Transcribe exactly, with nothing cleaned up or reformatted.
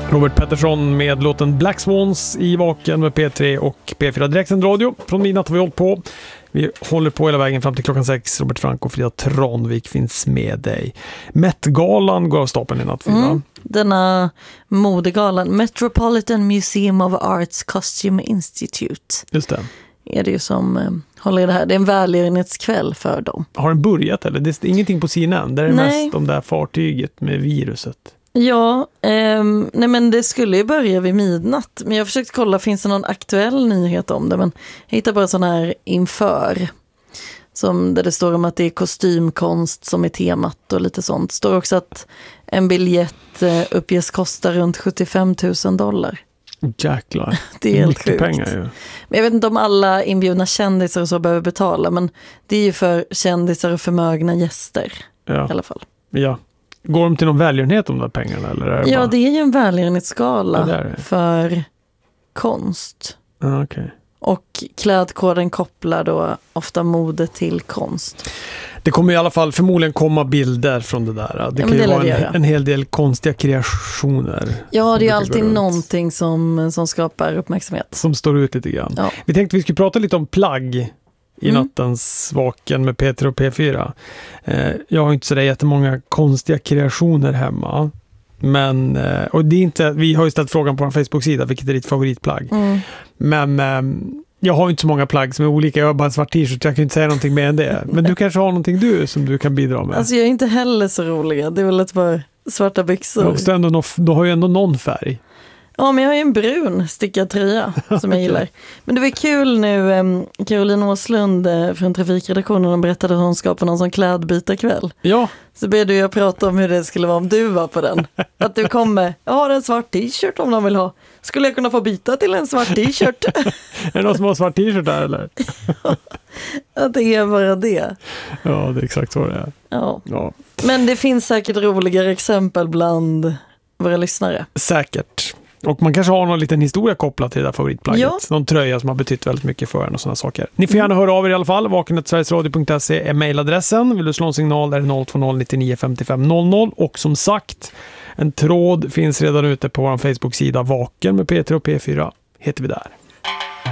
Robert Pettersson med låten Black Swans i Vaken med P tre och P fyra Direktsänd radio. Från midnatt har vi hållit på. Vi håller på hela vägen fram till klockan sex. Robert Frank och Frida Tranvik finns med dig. Met-galan går av stapeln i natt, Frida. Mm, denna modegalan. Metropolitan Museum of Arts Costume Institute. Just det. Är det ju som eh, håller i det här. Det är en välgörenhetskväll för dem. Har den börjat eller? Det är ingenting på sidan. Det är Nej. mest om det här fartyget med viruset. Ja, eh, nej men det skulle ju börja vid midnatt. Men jag har försökt kolla, finns det någon aktuell nyhet om det? Men jag hittar bara sån här inför. Som där det står om att det är kostymkonst som är temat och lite sånt. Det står också att en biljett eh, uppges kosta runt sjuttiofem tusen dollar. Jäklar. Det är helt mycket sjukt. Pengar ju. Men jag vet inte om alla inbjudna kändisar och så behöver betala. Men det är ju för kändisar och förmögna gäster Ja. i alla fall. Ja. Går de till någon välgörenhet om de där pengarna? Eller är det Ja, bara... det är ju en välgörenhetsskala Ja, det är det. för konst. Ah, okay. Och klädkoden kopplar då ofta mode till konst. Det kommer i alla fall förmodligen komma bilder från det där. Det Ja, kan ju det vara det en, en hel del konstiga kreationer. Ja, det är alltid någonting som, som skapar uppmärksamhet. Som står ut lite grann. Ja. Vi tänkte vi skulle prata lite om plagg i Mm. nattens Vaken med P tre och P fyra. Eh, jag har inte så där jättemånga konstiga kreationer hemma. Men, eh, och det är inte, vi har ju ställt frågan på vår Facebook-sida, vilket är ditt favoritplagg. Mm. Men eh, jag har inte så många plagg som är olika. Jag har bara en svart t-shirt, jag kan inte säga någonting mer än det. Men du kanske har någonting du som du kan bidra med. Alltså jag är inte heller så rolig. Det är väl ett par svarta byxor. Ja, ändå nå, du har ju ändå någon färg. Ja, men jag har ju en brun stickad tröja som jag gillar. Men det var kul nu, um, Caroline Åslund uh, från Trafikredaktionen berättade att hon ska på någon sån klädbytarkväll. Ja. Så började jag prata om hur det skulle vara om du var på den. Att du kommer, jag har en svart t-shirt om de vill ha. Skulle jag kunna få byta till en svart t-shirt? Är det någon som har svart t-shirt där eller? Att det är bara det. Ja, det är exakt så det är. Ja. Ja. Men det finns säkert roligare exempel bland våra lyssnare. Säkert. Och man kanske har någon liten historia kopplad till det där favoritplagget. Ja. Någon tröja som har betytt väldigt mycket för en och sådana saker. Ni får gärna höra av er i alla fall. vaken snabel-a sverigesradio punkt se är mejladressen. Vill du slå en signal är det noll två noll nittionio femtiofem noll noll. Och som sagt, en tråd finns redan ute på vår Facebook-sida Vaken med P tre och P fyra. Heter vi där.